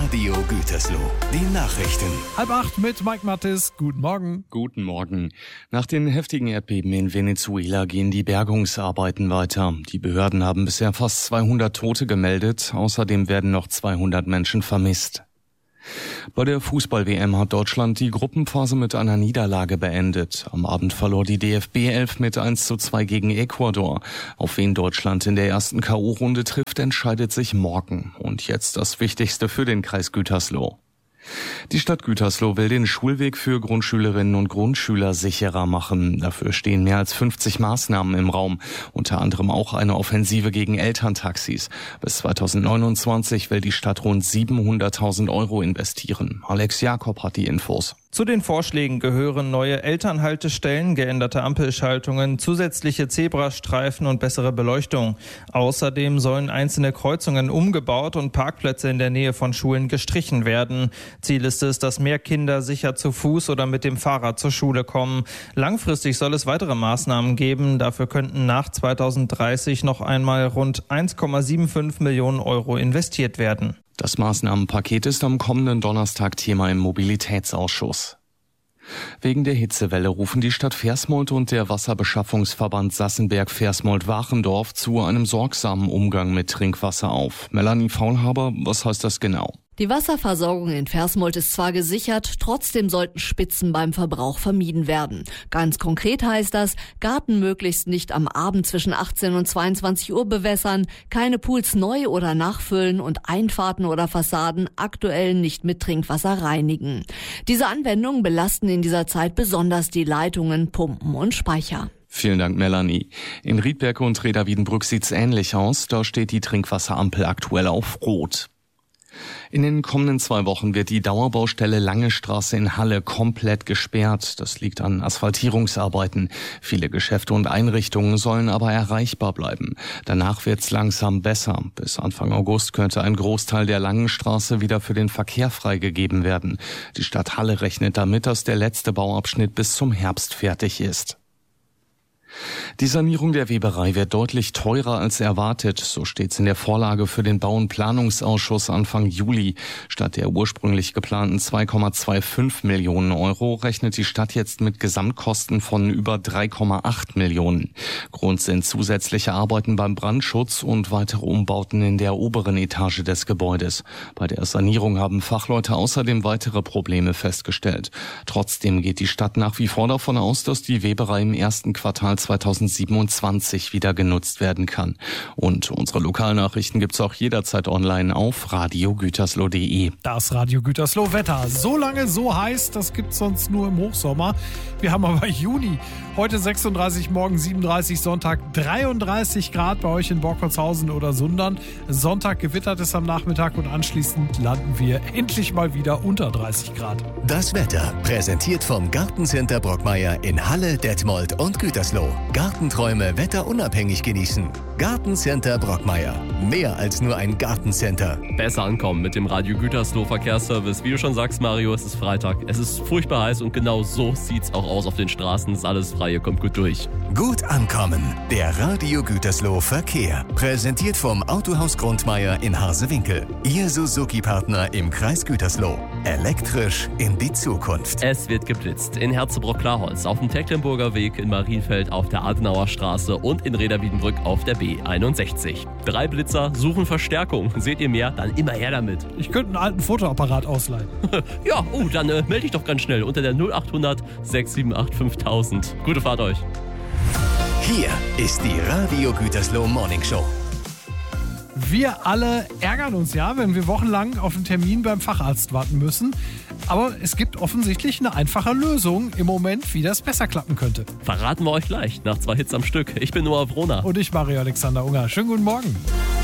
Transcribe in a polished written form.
Radio Gütersloh. Die Nachrichten. 7:30 mit Mike Mattes. Guten Morgen. Guten Morgen. Nach den heftigen Erdbeben in Venezuela gehen die Bergungsarbeiten weiter. Die Behörden haben bisher fast 200 Tote gemeldet. Außerdem werden noch 200 Menschen vermisst. Bei der Fußball-WM hat Deutschland die Gruppenphase mit einer Niederlage beendet. Am Abend verlor die DFB 11 mit 1:2 gegen Ecuador. Auf wen Deutschland in der ersten K.O.-Runde trifft, entscheidet sich morgen. Und jetzt das Wichtigste für den Kreis Gütersloh. Die Stadt Gütersloh will den Schulweg für Grundschülerinnen und Grundschüler sicherer machen. Dafür stehen mehr als 50 Maßnahmen im Raum, unter anderem auch eine Offensive gegen Elterntaxis. Bis 2029 will die Stadt rund 700.000 € investieren. Alex Jakob hat die Infos. Zu den Vorschlägen gehören neue Elternhaltestellen, geänderte Ampelschaltungen, zusätzliche Zebrastreifen und bessere Beleuchtung. Außerdem sollen einzelne Kreuzungen umgebaut und Parkplätze in der Nähe von Schulen gestrichen werden. Ziel ist es, dass mehr Kinder sicher zu Fuß oder mit dem Fahrrad zur Schule kommen. Langfristig soll es weitere Maßnahmen geben. Dafür könnten nach 2030 noch einmal rund 1,75 Millionen € investiert werden. Das Maßnahmenpaket ist am kommenden Donnerstag Thema im Mobilitätsausschuss. Wegen der Hitzewelle rufen die Stadt Versmold und der Wasserbeschaffungsverband Sassenberg-Versmold-Wachendorf zu einem sorgsamen Umgang mit Trinkwasser auf. Melanie Faulhaber, was heißt das genau? Die Wasserversorgung in Versmold ist zwar gesichert, trotzdem sollten Spitzen beim Verbrauch vermieden werden. Ganz konkret heißt das, Garten möglichst nicht am Abend zwischen 18 und 22 Uhr bewässern, keine Pools neu oder nachfüllen und Einfahrten oder Fassaden aktuell nicht mit Trinkwasser reinigen. Diese Anwendungen belasten in dieser Zeit besonders die Leitungen, Pumpen und Speicher. Vielen Dank, Melanie. In Riedberg und Reda-Wiedenbrück sieht's ähnlich aus. Da steht die Trinkwasserampel aktuell auf Rot. In den kommenden 2 Wochen wird die Dauerbaustelle Lange Straße in Halle komplett gesperrt. Das liegt an Asphaltierungsarbeiten. Viele Geschäfte und Einrichtungen sollen aber erreichbar bleiben. Danach wird's langsam besser. Bis Anfang August könnte ein Großteil der Langen Straße wieder für den Verkehr freigegeben werden. Die Stadt Halle rechnet damit, dass der letzte Bauabschnitt bis zum Herbst fertig ist. Die Sanierung der Weberei wird deutlich teurer als erwartet, so steht's in der Vorlage für den Bau- und Planungsausschuss Anfang Juli. Statt der ursprünglich geplanten 2,25 Millionen € rechnet die Stadt jetzt mit Gesamtkosten von über 3,8 Millionen. Grund sind zusätzliche Arbeiten beim Brandschutz und weitere Umbauten in der oberen Etage des Gebäudes. Bei der Sanierung haben Fachleute außerdem weitere Probleme festgestellt. Trotzdem geht die Stadt nach wie vor davon aus, dass die Weberei im ersten Quartal 2027 wieder genutzt werden kann. Und unsere Lokalnachrichten gibt's auch jederzeit online auf radiogütersloh.de. Das Radio Gütersloh Wetter. So lange, so heiß, das gibt's sonst nur im Hochsommer. Wir haben aber Juni. Heute 36, morgen 37, Sonntag 33 Grad bei euch in Borkholzhausen oder Sundern. Sonntag gewittert es am Nachmittag und anschließend landen wir endlich mal wieder unter 30 Grad. Das Wetter präsentiert vom Gartencenter Brockmeier in Halle, Detmold und Gütersloh. Gartenträume wetterunabhängig genießen. Gartencenter Brockmeier. Mehr als nur ein Gartencenter. Besser ankommen mit dem Radio Gütersloh Verkehrsservice. Wie du schon sagst, Mario, es ist Freitag. Es ist furchtbar heiß und genau so sieht's auch aus auf den Straßen. Ist alles frei, ihr kommt gut durch. Gut ankommen. Der Radio Gütersloh Verkehr. Präsentiert vom Autohaus Grundmeier in Harsewinkel. Ihr Suzuki-Partner im Kreis Gütersloh. Elektrisch in die Zukunft. Es wird geblitzt in Herzebrock-Klarholz, auf dem Tecklenburger Weg, in Marienfeld, auf der Adenauer Straße und in Reda-Wiedenbrück auf der B61. 3 Blitzer suchen Verstärkung. Seht ihr mehr? Dann immer her damit. Ich könnte einen alten Fotoapparat ausleihen. Ja, dann melde dich doch ganz schnell unter der 0800 678 5000. Gute Fahrt euch. Hier ist die Radio Gütersloh Morning Show. Wir alle ärgern uns ja, wenn wir wochenlang auf einen Termin beim Facharzt warten müssen. Aber es gibt offensichtlich eine einfache Lösung im Moment, wie das besser klappen könnte. Verraten wir euch gleich nach 2 Hits am Stück. Ich bin Noah Vrona. Und ich, Mario Alexander Unger. Schönen guten Morgen.